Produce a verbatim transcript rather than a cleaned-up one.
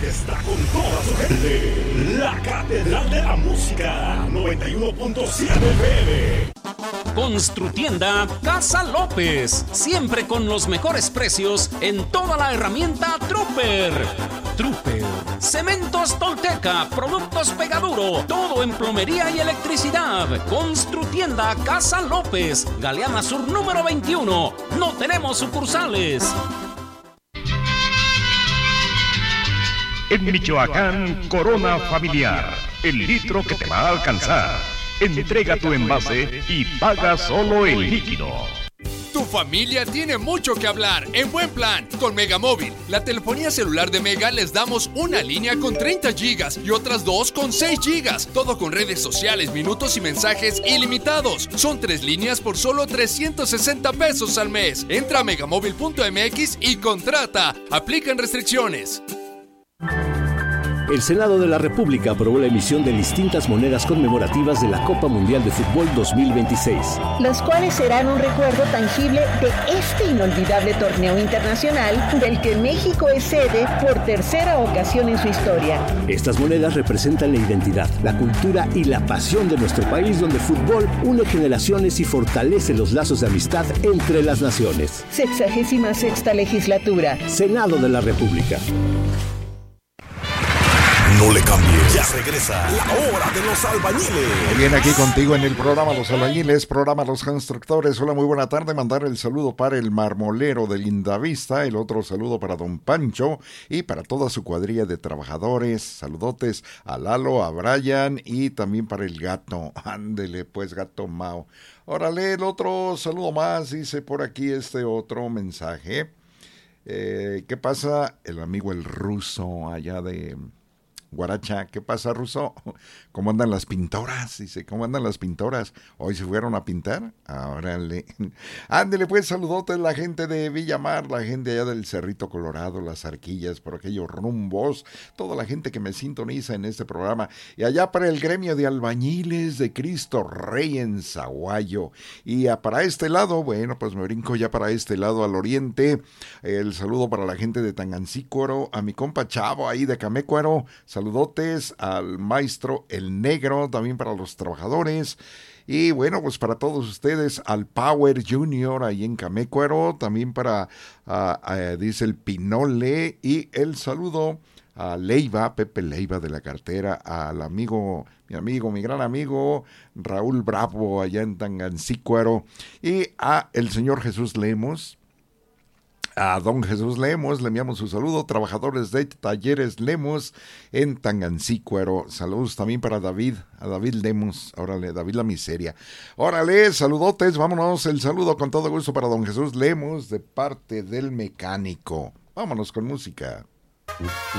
está con toda su gente. La Catedral de la Música, noventa y uno punto siete F M. Construtienda Casa López, siempre con los mejores precios en toda la herramienta Trooper. Trooper, Cementos Tolteca, productos Pegaduro, todo en plomería y electricidad. Construtienda Casa López, Galeana Sur número veintiuno. No tenemos sucursales. En Michoacán, Corona Familiar, el litro que te va a alcanzar. Entrega tu envase y paga solo el líquido. Tu familia tiene mucho que hablar en buen plan con Megamóvil. La telefonía celular de Mega les damos una línea con treinta gigas y otras dos con seis gigas. Todo con redes sociales, minutos y mensajes ilimitados. Son tres líneas por solo trescientos sesenta pesos al mes. Entra a megamóvil punto m x y contrata. Aplican restricciones. El Senado de la República aprobó la emisión de distintas monedas conmemorativas de la Copa Mundial de Fútbol dos mil veintiséis. Las cuales serán un recuerdo tangible de este inolvidable torneo internacional del que México es sede por tercera ocasión en su historia. Estas monedas representan la identidad, la cultura y la pasión de nuestro país, donde el fútbol une generaciones y fortalece los lazos de amistad entre las naciones. Sexagésima sexta legislatura. Senado de la República. No le cambies, ya regresa la hora de los albañiles. Muy bien, aquí contigo en el programa Los Albañiles, programa Los Constructores. Hola, muy buena tarde. Mandar el saludo para el marmolero de Lindavista, el otro saludo para Don Pancho y para toda su cuadrilla de trabajadores. Saludotes a Lalo, a Brian y también para el gato. Ándele pues, gato Mao. Órale, el otro saludo más, dice por aquí este otro mensaje. Eh, ¿Qué pasa? El amigo el ruso allá de Guaracha, ¿qué pasa, Ruso? ¿Cómo andan las pintoras? Dice, ¿cómo andan las pintoras? ¿Hoy se fueron a pintar? Órale. Ándele pues, saludotes la gente de Villamar, la gente allá del Cerrito Colorado, las Arquillas, por aquellos rumbos, toda la gente que me sintoniza en este programa. Y allá para el gremio de albañiles de Cristo Rey en Zaguayo. Y a, para este lado, bueno, pues me brinco ya para este lado al oriente. El saludo para la gente de Tangancícuaro, a mi compa Chavo ahí de Camécuaro. Saludotes al maestro El Negro, también para los trabajadores. Y bueno, pues para todos ustedes, al Power Junior ahí en Camécuaro, también para, uh, uh, dice el Pinole. Y el saludo a Leiva, Pepe Leiva de la cartera, al amigo, mi amigo, mi gran amigo Raúl Bravo allá en Tangancícuaro. Y a el señor Jesús Lemos. A don Jesús Lemos le enviamos su saludo, trabajadores de Talleres Lemos en Tangancícuaro. Saludos también para David, a David Lemos, órale, David la miseria. Órale, saludotes, vámonos, el saludo con todo gusto para don Jesús Lemos de parte del mecánico. Vámonos con música.